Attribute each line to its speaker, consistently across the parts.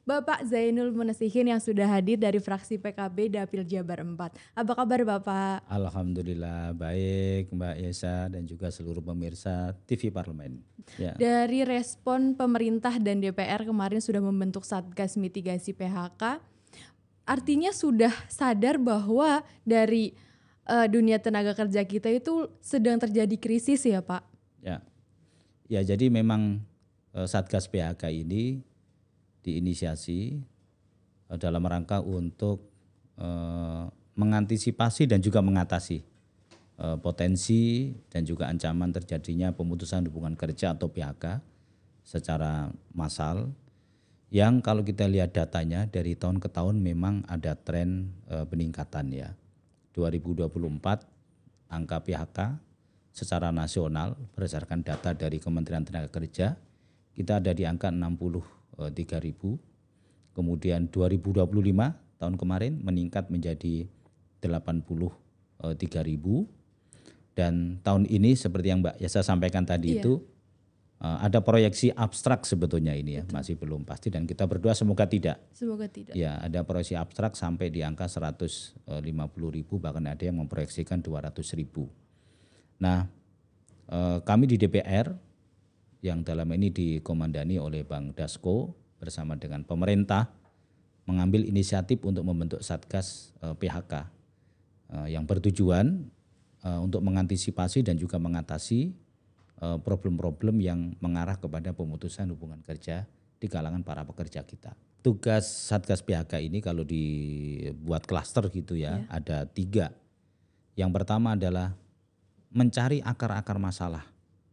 Speaker 1: Bapak Zainul Munasihin yang sudah hadir dari fraksi PKB Dapil Jabar 4. Apa kabar Bapak?
Speaker 2: Alhamdulillah baik Mbak Yesa dan juga seluruh pemirsa TV Parlemen. Ya,
Speaker 1: Dari respon pemerintah dan DPR kemarin sudah membentuk Satgas Mitigasi PHK, artinya sudah sadar bahwa dari dunia tenaga kerja kita itu sedang terjadi krisis ya Pak?
Speaker 2: ya, ya. Jadi memang Satgas PHK ini diinisiasi dalam rangka untuk mengantisipasi dan juga mengatasi potensi dan juga ancaman terjadinya pemutusan hubungan kerja atau PHK secara massal. Yang kalau kita lihat datanya dari tahun ke tahun memang ada tren peningkatan ya. 2024 angka PHK secara nasional berdasarkan data dari Kementerian Tenaga Kerja kita ada di angka 63.000. Kemudian 2025 tahun kemarin meningkat menjadi 83.000 dan tahun ini seperti yang Mbak Yasa sampaikan tadi itu ada proyeksi abstrak sebetulnya ini ya. Betul. Masih belum pasti dan kita berdoa semoga tidak.
Speaker 1: Semoga tidak.
Speaker 2: Ya, ada proyeksi abstrak sampai di angka 150.000 bahkan ada yang memproyeksikan 200.000. Nah, kami di DPR yang dalam ini dikomandani oleh Bang Dasko bersama dengan pemerintah mengambil inisiatif untuk membentuk Satgas PHK yang bertujuan untuk mengantisipasi dan juga mengatasi problem-problem yang mengarah kepada pemutusan hubungan kerja di kalangan para pekerja kita. Tugas Satgas PHK ini kalau dibuat klaster gitu ya, ada 3. Yang pertama adalah mencari akar-akar masalah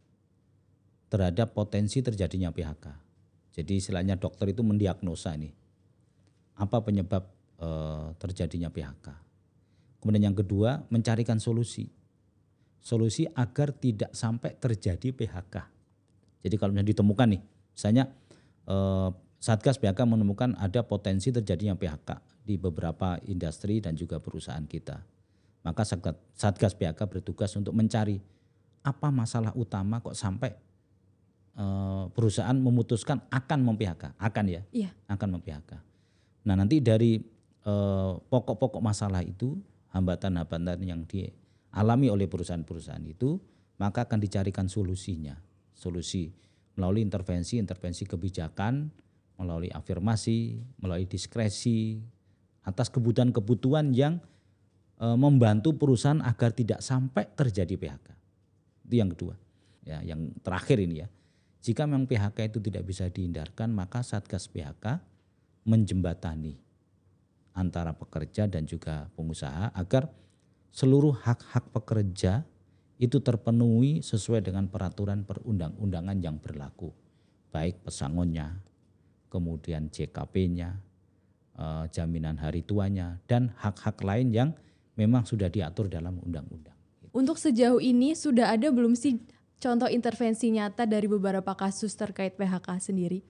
Speaker 2: terhadap potensi terjadinya PHK. Jadi istilahnya dokter itu mendiagnosa nih, apa penyebab terjadinya PHK. Kemudian yang kedua mencarikan solusi agar tidak sampai terjadi PHK. Jadi kalau misalnya ditemukan nih, misalnya Satgas PHK menemukan ada potensi terjadinya PHK di beberapa industri dan juga perusahaan kita. Maka Satgas PHK bertugas untuk mencari apa masalah utama kok sampai perusahaan memutuskan akan mem-PHK, akan mem-PHK. Nah nanti dari pokok-pokok masalah itu, hambatan-hambatan yang dialami oleh perusahaan-perusahaan itu, maka akan dicarikan solusi melalui intervensi kebijakan, melalui afirmasi, melalui diskresi atas kebutuhan-kebutuhan yang membantu perusahaan agar tidak sampai terjadi PHK. Itu yang kedua. Ya, yang terakhir ini ya. Jika memang PHK itu tidak bisa dihindarkan, maka Satgas PHK menjembatani antara pekerja dan juga pengusaha agar seluruh hak-hak pekerja itu terpenuhi sesuai dengan peraturan perundang-undangan yang berlaku. Baik pesangonnya, kemudian JKP-nya, jaminan hari tuanya, dan hak-hak lain yang memang sudah diatur dalam undang-undang.
Speaker 1: Untuk sejauh ini sudah ada belum sih contoh intervensi nyata dari beberapa kasus terkait PHK sendiri?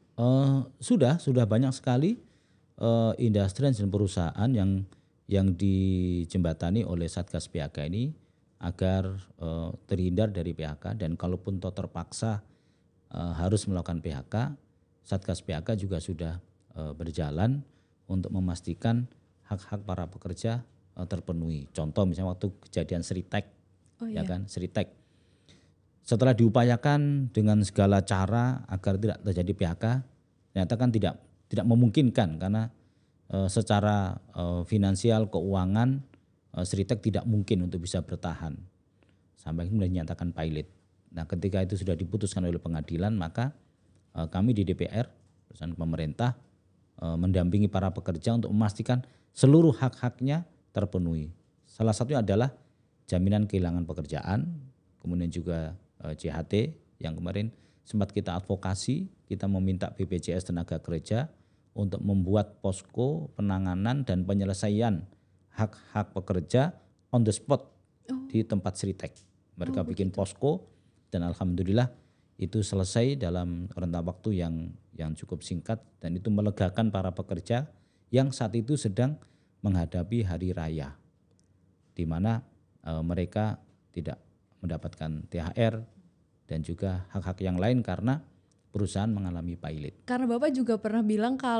Speaker 2: Sudah banyak sekali industri dan perusahaan yang dijembatani oleh Satgas PHK ini agar terhindar dari PHK, dan kalaupun terpaksa harus melakukan PHK, Satgas PHK juga sudah berjalan untuk memastikan hak-hak para pekerja terpenuhi. Contoh misalnya waktu kejadian Sritek, Sritek. Setelah diupayakan dengan segala cara agar tidak terjadi PHK, ternyata kan tidak memungkinkan karena secara finansial keuangan Sritek tidak mungkin untuk bisa bertahan sampai kemudian dinyatakan pilot. Nah, ketika itu sudah diputuskan oleh pengadilan, maka kami di DPR bersama pemerintah mendampingi para pekerja untuk memastikan seluruh hak-haknya terpenuhi. Salah satunya adalah jaminan kehilangan pekerjaan, kemudian juga JHT yang kemarin sempat kita advokasi, kita meminta BPJS Tenaga Kerja untuk membuat posko penanganan dan penyelesaian hak-hak pekerja on the spot di tempat Sritek. Mereka bikin posko dan alhamdulillah itu selesai dalam rentang waktu yang cukup singkat, dan itu melegakan para pekerja yang saat itu sedang menghadapi hari raya, di mana mereka tidak mendapatkan THR dan juga hak-hak yang lain karena perusahaan mengalami pilot.
Speaker 1: Karena Bapak juga pernah bilang kalau